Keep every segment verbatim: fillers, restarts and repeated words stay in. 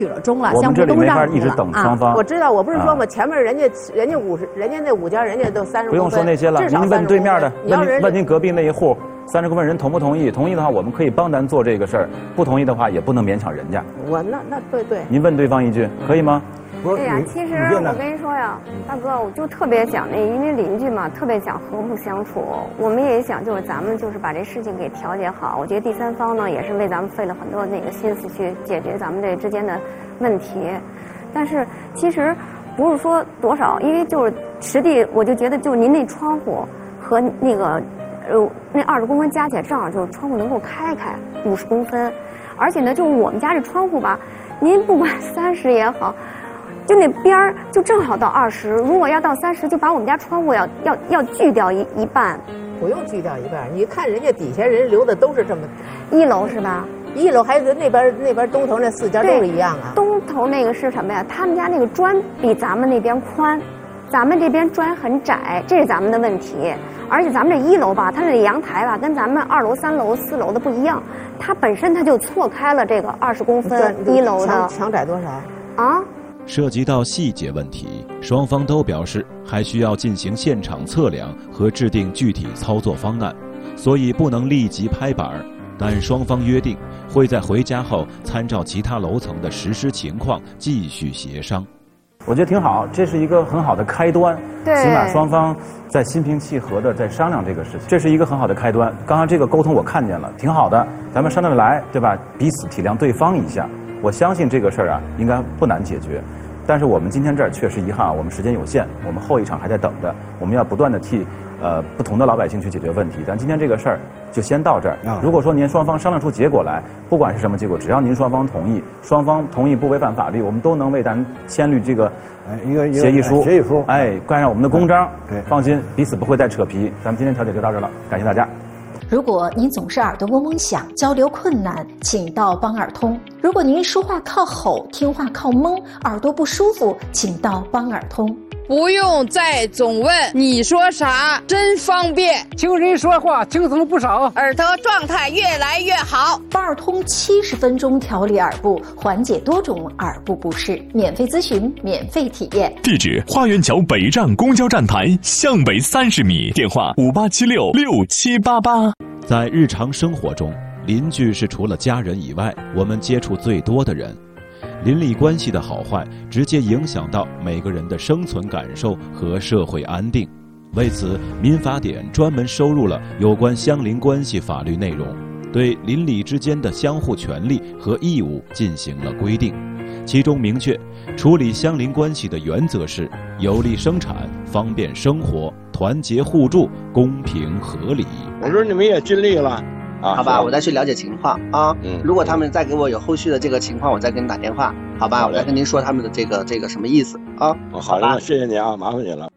去了中了， 我们这里没法一直等双方。 啊、我知道，我不是说嘛，啊、前面人家人家五十，人家那五家人家都三十公分， 不用说那些了，您问对面的，问您问您隔壁那一户。三十公分人同不同意？同意的话，我们可以帮咱做这个事儿；不同意的话，也不能勉强人家。 我那那对对。 您问对方一句，可以吗？ 哎呀，其实我跟你说呀，大哥，我就特别想那，因为邻居嘛，特别想和睦相处。我们也想，就是咱们就是把这事情给调解好。我觉得第三方呢，也是为咱们费了很多那个心思去解决咱们这之间的问题。但是其实不是说多少，因为就是实地，我就觉得就是您那窗户和那个。呃，那二十公分加起来正好就是窗户能够开开五十公分，而且呢，就是我们家这窗户吧，您不管三十也好，就那边儿就正好到二十。如果要到三十，就把我们家窗户要要要锯掉一一半。 不用锯掉一半，你看人家底下人留的都是这么。 一楼是吧？ 一楼还有那边那边东头那四家都是一样啊。 东头那个是什么呀？他们家那个砖比咱们那边宽。咱们这边砖很窄，这是咱们的问题。而且咱们这一楼吧，它这阳台吧，跟咱们二楼、三楼、四楼的不一样，它本身它就错开了这个二十公分一楼的。 墙窄多少？ 啊？ 涉及到细节问题，双方都表示还需要进行现场测量和制定具体操作方案，所以不能立即拍板。但双方约定会在回家后参照其他楼层的实施情况继续协商。 我觉得挺好，这是一个很好的开端。 对， 起码双方在心平气和的在商量这个事情，这是一个很好的开端。刚刚这个沟通我看见了，挺好的，咱们商量着来，对吧？彼此体谅对方一下，我相信这个事儿啊，应该不难解决。但是我们今天这儿确实遗憾啊，我们时间有限，我们后一场还在等着，我们要不断的替呃不同的老百姓去解决问题。咱今天这个事儿就先到这儿。如果说您双方商量出结果来，不管是什么结果，只要您双方同意，双方同意不违反法律，我们都能为咱签律这个一个协议书。 协议书， 哎，盖上我们的公章。 对， 放心，彼此不会再扯皮。咱们今天调解就到这儿了，感谢大家。 如果您总是耳朵嗡嗡响，交流困难，请到帮耳通。如果您说话靠吼，听话靠蒙，耳朵不舒服，请到帮耳通。 不用再总问你说啥，真方便。 听人说话轻松不少， 耳朵状态越来越好。 帮耳通七十分钟调理耳部，缓解多种耳部不适，免费咨询，免费体验。 地址：花园桥北站公交站台向北三十米，电话五八七六六七八八。 在日常生活中，邻居是除了家人以外我们接触最多的人。邻里关系的好坏直接影响到每个人的生存感受和社会安定。为此，民法典专门收录了有关相邻关系法律内容，对邻里之间的相互权利和义务进行了规定。其中明确，处理相邻关系的原则是有利生产、方便生活、团结互助、公平合理。 我说你们也尽力了。 啊，好吧，我再去了解情况啊。嗯，如果他们再给我有后续的这个情况，我再给你打电话，好吧？我再跟您说他们的这个这个什么意思啊？ 哦，好了，谢谢你啊，麻烦你了。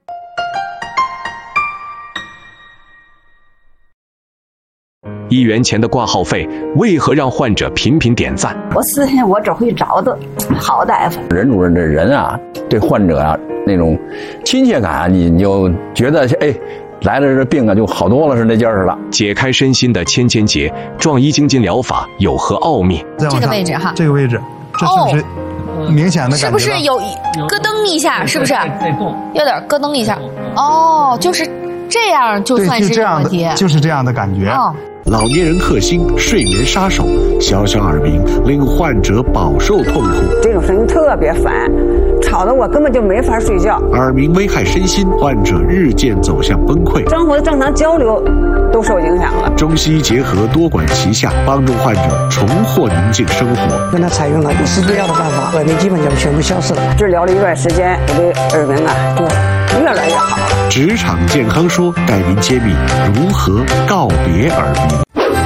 一元钱的挂号费，为何让患者频频点赞？ 我私信我只会找的好大夫。 任主任这人啊，对患者啊那种亲切感，你你就觉得哎。来了这病啊就好多了是那劲儿了。 解开身心的千千结，撞衣晶晶疗法有何奥秘？ 这个位置哈，这个位置，这是不是明显的感觉？ 是不是有咯噔一下？是不是？有点咯噔一下。哦，就是这样，就算是有问题。 就是这样的感觉。 哦。 老年人克星，睡眠杀手，小小耳鸣令患者饱受痛苦。 这种声音特别烦，吵得我根本就没法睡觉。 耳鸣危害身心，患者日渐走向崩溃， 生活的正常交流都受影响了。 中西医结合，多管齐下，帮助患者重获宁静生活。 跟他采用了不吃不药的办法，耳鸣基本就全部消失了。 治疗了一段时间，我的耳鸣啊就越来越好。 职场健康说带您揭秘如何告别耳鸣。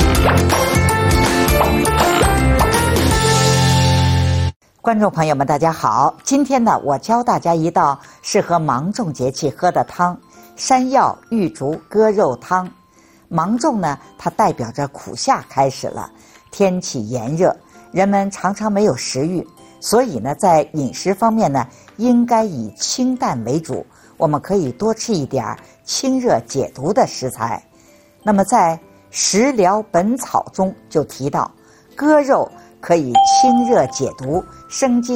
观众朋友们大家好，今天呢我教大家一道适合芒种节气喝的汤——山药玉竹鸽肉汤。芒种呢它代表着苦夏开始了，天气炎热，人们常常没有食欲，所以呢在饮食方面呢应该以清淡为主，我们可以多吃一点清热解毒的食材。那么在《食疗本草》中就提到，鸽肉可以清热解毒、生津